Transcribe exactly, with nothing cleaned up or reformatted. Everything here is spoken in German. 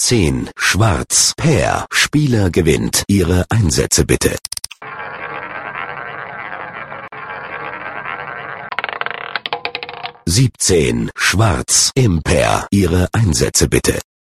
zehn, Schwarz, Pair, Spieler gewinnt. Ihre Einsätze bitte. siebzehn, Schwarz, Impair. Ihre Einsätze bitte.